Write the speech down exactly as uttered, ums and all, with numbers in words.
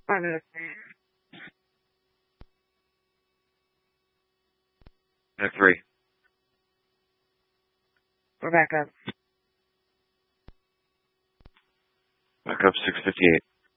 Five minutes. Minute three. We're back up. Back up six fifty-eight.